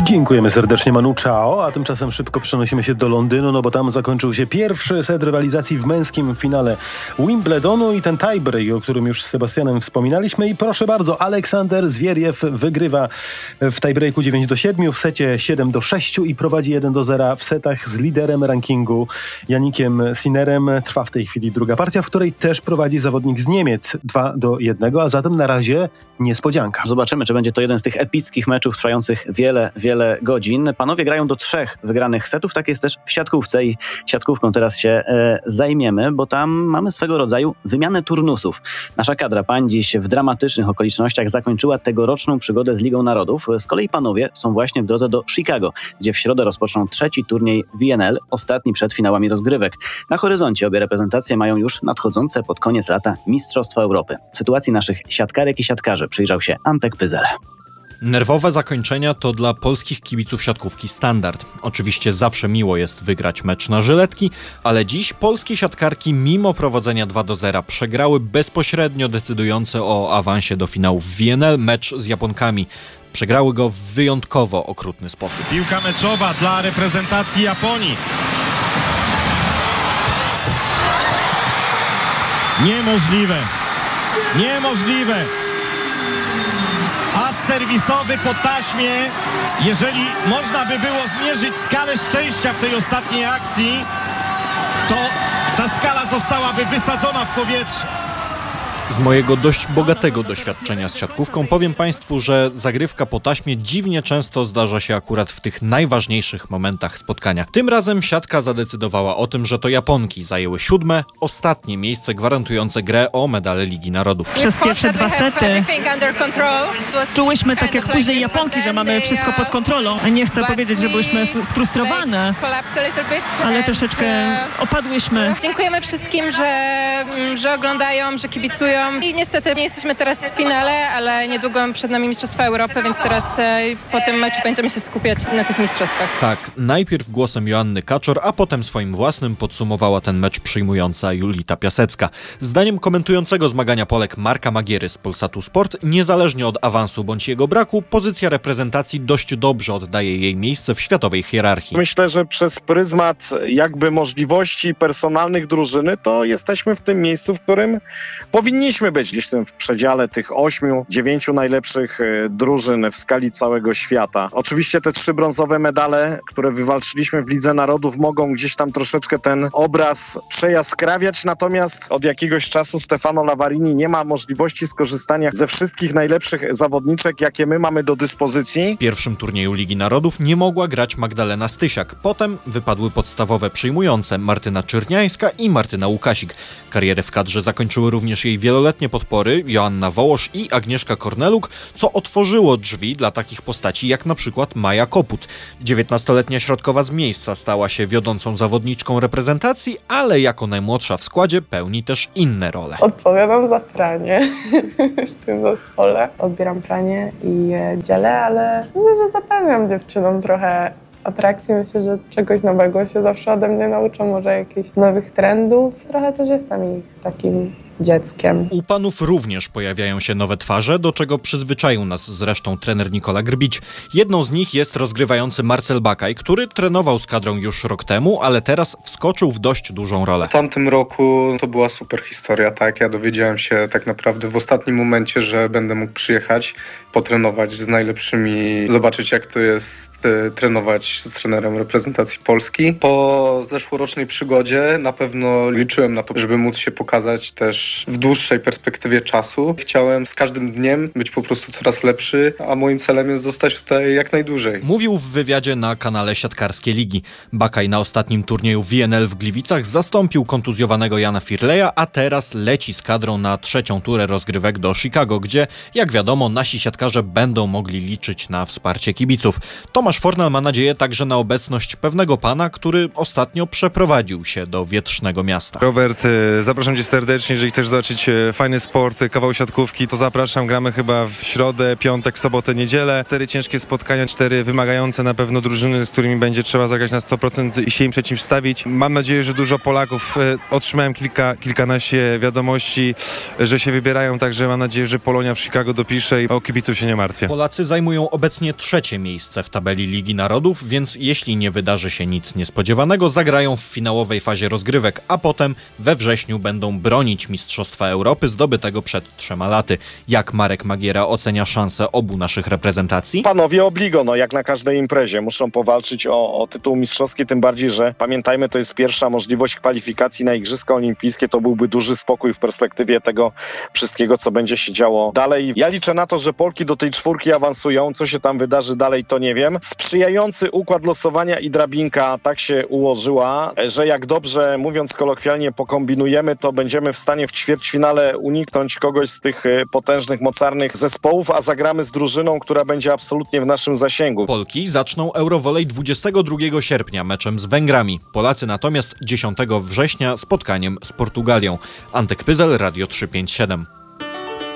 Dziękujemy serdecznie, Manu Chao, a tymczasem szybko przenosimy się do Londynu, no bo tam zakończył się pierwszy set rywalizacji w męskim finale Wimbledonu i ten tiebreak, o którym już z Sebastianem wspominaliśmy. I proszę bardzo, Aleksander Zwieriew wygrywa w tiebreaku 9-7, w secie 7-6 i prowadzi 1-0 w setach z liderem rankingu Jannikiem Sinnerem. Trwa w tej chwili druga partia, w której też prowadzi zawodnik z Niemiec 2-1, a zatem na razie niespodzianka. Zobaczymy, czy będzie to jeden z tych epickich meczów trwających wiele godzin. Panowie grają do 3 wygranych setów, tak jest też w siatkówce i siatkówką teraz się zajmiemy, bo tam mamy swego rodzaju wymianę turnusów. Nasza kadra pań dziś w dramatycznych okolicznościach zakończyła tegoroczną przygodę z Ligą Narodów. Z kolei panowie są właśnie w drodze do Chicago, gdzie w środę rozpoczną trzeci turniej WNL, ostatni przed finałami rozgrywek. Na horyzoncie obie reprezentacje mają już nadchodzące pod koniec lata Mistrzostwa Europy. Sytuacji naszych siatkarek i siatkarzy przyjrzał się Antek Pyzel. Nerwowe zakończenia to dla polskich kibiców siatkówki standard. Oczywiście zawsze miło jest wygrać mecz na żyletki, ale dziś polskie siatkarki mimo prowadzenia 2-0 przegrały bezpośrednio decydujący o awansie do finału w WNL mecz z Japonkami. Przegrały go w wyjątkowo okrutny sposób. Piłka meczowa dla reprezentacji Japonii. Niemożliwe. As serwisowy po taśmie. Jeżeli można by było zmierzyć skalę szczęścia w tej ostatniej akcji, to ta skala zostałaby wysadzona w powietrze. Z mojego dość bogatego doświadczenia z siatkówką powiem Państwu, że zagrywka po taśmie dziwnie często zdarza się akurat w tych najważniejszych momentach spotkania. Tym razem siatka zadecydowała o tym, że to Japonki zajęły 7., ostatnie miejsce gwarantujące grę o medale Ligi Narodów. Przez pierwsze 2 sety czułyśmy tak jak później Japonki, że mamy wszystko pod kontrolą. Nie chcę powiedzieć, że byłyśmy sfrustrowane, ale troszeczkę opadłyśmy. Dziękujemy wszystkim, że oglądają, że kibicują. I niestety nie jesteśmy teraz w finale, ale niedługo przed nami Mistrzostwa Europy, więc teraz po tym meczu będziemy się skupiać na tych mistrzostwach. Tak, najpierw głosem Joanny Kaczor, a potem swoim własnym podsumowała ten mecz przyjmująca Julita Piasecka. Zdaniem komentującego zmagania Polek Marka Magiery z Polsatu Sport, niezależnie od awansu bądź jego braku, pozycja reprezentacji dość dobrze oddaje jej miejsce w światowej hierarchii. Myślę, że przez pryzmat jakby możliwości personalnych drużyny, to jesteśmy w tym miejscu, w którym powinniśmy być gdzieś w przedziale tych 8-9 najlepszych drużyn w skali całego świata. Oczywiście te 3 brązowe medale, które wywalczyliśmy w Lidze Narodów, mogą gdzieś tam troszeczkę ten obraz przejaskrawiać, natomiast od jakiegoś czasu Stefano Lavarini nie ma możliwości skorzystania ze wszystkich najlepszych zawodniczek, jakie my mamy do dyspozycji. W pierwszym turnieju Ligi Narodów nie mogła grać Magdalena Stysiak. Potem wypadły podstawowe przyjmujące Martyna Czyrniańska i Martyna Łukasik. Karierę w kadrze zakończyły również jej wieloletnie podpory Joanna Wołosz i Agnieszka Korneluk, co otworzyło drzwi dla takich postaci jak na przykład Maja Koput. 19-letnia środkowa z miejsca stała się wiodącą zawodniczką reprezentacji, ale jako najmłodsza w składzie pełni też inne role. Odpowiadam za pranie w tym zespole. Odbieram pranie i je dzielę, ale myślę, że zapewniam dziewczynom trochę atrakcji. Myślę, że czegoś nowego się zawsze ode mnie nauczą, może jakichś nowych trendów. Trochę też jestem ich takim dzieckiem. U panów również pojawiają się nowe twarze, do czego przyzwyczaił nas zresztą trener Nikola Grbić. Jedną z nich jest rozgrywający Marcel Bakaj, który trenował z kadrą już rok temu, ale teraz wskoczył w dość dużą rolę. W tamtym roku to była super historia, tak? Ja dowiedziałem się tak naprawdę w ostatnim momencie, że będę mógł przyjechać, potrenować z najlepszymi, zobaczyć jak to jest trenować z trenerem reprezentacji Polski. Po zeszłorocznej przygodzie na pewno liczyłem na to, żeby móc się pokazać też w dłuższej perspektywie czasu. Chciałem z każdym dniem być po prostu coraz lepszy, a moim celem jest zostać tutaj jak najdłużej. Mówił w wywiadzie na kanale Siatkarskie Ligi. Bakaj na ostatnim turnieju WNL w Gliwicach zastąpił kontuzjowanego Jana Firleja, a teraz leci z kadrą na 3. turę rozgrywek do Chicago, gdzie, jak wiadomo, nasi siatkarze będą mogli liczyć na wsparcie kibiców. Tomasz Fornal ma nadzieję także na obecność pewnego pana, który ostatnio przeprowadził się do wietrznego miasta. Robert, zapraszam Cię serdecznie, jeżeli chcesz chcesz zobaczyć fajny sport, kawał siatkówki, to zapraszam. Gramy chyba w środę, piątek, sobotę, niedzielę. 4 ciężkie spotkania, 4 wymagające na pewno drużyny, z którymi będzie trzeba zagrać na 100% i się im przeciwstawić. Mam nadzieję, że dużo Polaków. Otrzymałem kilkanaście wiadomości, że się wybierają, także mam nadzieję, że Polonia w Chicago dopisze i o kibiców się nie martwię. Polacy zajmują obecnie 3. miejsce w tabeli Ligi Narodów, więc jeśli nie wydarzy się nic niespodziewanego, zagrają w finałowej fazie rozgrywek, a potem we wrześniu będą bronić Mistrzostwa Europy zdobytego przed 3 laty. Jak Marek Magiera ocenia szanse obu naszych reprezentacji? Panowie obligo, jak na każdej imprezie. Muszą powalczyć o tytuł mistrzowski, tym bardziej, że pamiętajmy, to jest pierwsza możliwość kwalifikacji na Igrzyska Olimpijskie. To byłby duży spokój w perspektywie tego wszystkiego, co będzie się działo dalej. Ja liczę na to, że Polki do tej 4 awansują. Co się tam wydarzy dalej, to nie wiem. Sprzyjający układ losowania i drabinka tak się ułożyła, że jak dobrze, mówiąc kolokwialnie, pokombinujemy, to będziemy w stanie w ćwierćfinale uniknąć kogoś z tych potężnych, mocarnych zespołów, a zagramy z drużyną, która będzie absolutnie w naszym zasięgu. Polki zaczną Eurowolej 22 sierpnia meczem z Węgrami. Polacy natomiast 10 września spotkaniem z Portugalią. Antek Pyzel, Radio 357.